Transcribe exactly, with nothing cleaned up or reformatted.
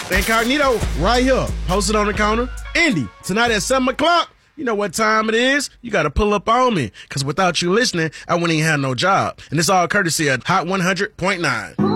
Incognito, right here, posted on the counter. Indy, tonight at seven o'clock, you know what time it is. You got to pull up on me, because without you listening, I wouldn't even have no job. And it's all courtesy of Hot one hundred point nine.